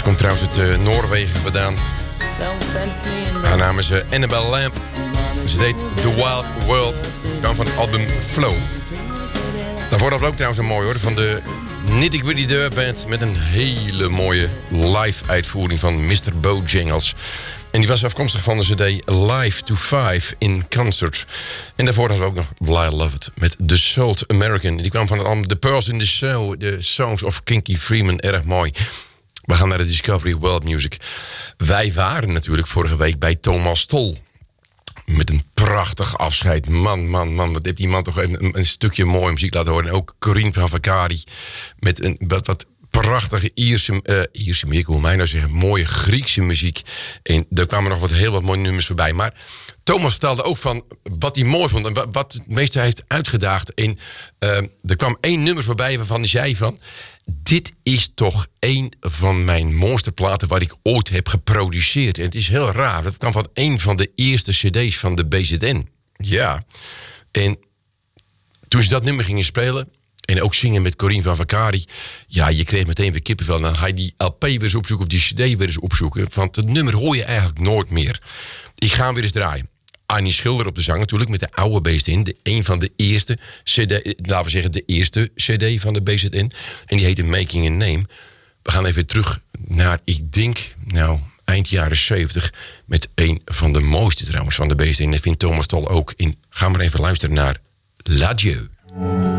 Ze komt trouwens uit Noorwegen vandaan. Haar naam is Annabelle Lamp. Ze heet The Wild World. Kwam van het album Flow. Daarvoor had ook trouwens een mooi hoor. Van de Nitty Gritty Dirt Band. Met een hele mooie live uitvoering van Mr. Bojangles. En die was afkomstig van de CD Live to Five in Concert. En daarvoor hadden we ook nog Bly Love It met The Salt American. Die kwam van het album The Pearls in the Snow. De Songs of Kinky Freeman. Erg mooi. We gaan naar de Discovery World Music. Wij waren natuurlijk vorige week bij Thomas Tol. Met een prachtig afscheid. Man. Wat heeft die man toch even een stukje mooie muziek laten horen. En ook Corinne van Vakari. Met een wat prachtige Ierse muziek. Hoe mij nou zeggen. Mooie Griekse muziek. En er kwamen nog heel wat mooie nummers voorbij. Maar Thomas vertelde ook van wat hij mooi vond. En wat het meeste heeft uitgedaagd. En er kwam 1 nummer voorbij waarvan hij zei van... Dit is toch een van mijn mooiste platen wat ik ooit heb geproduceerd. En het is heel raar. Dat kwam van een van de eerste cd's van de BZN. Ja. En toen ze dat nummer gingen spelen... en ook zingen met Corinne van Vakari... ja, je kreeg meteen weer kippenvel. Dan ga je die LP weer eens opzoeken of die cd weer eens opzoeken. Want het nummer hoor je eigenlijk nooit meer. Ik ga hem weer eens draaien. Annie Schilder op de zang natuurlijk, met de oude BZN. Een van de eerste cd, laten we zeggen de eerste cd van de BZN. En die heette Making a Name. We gaan even terug naar, ik denk, eind jaren 70... met een van de mooiste trouwens van de BZN. Dat vindt Thomas Tol ook in. Ga maar even luisteren naar L'Adieu.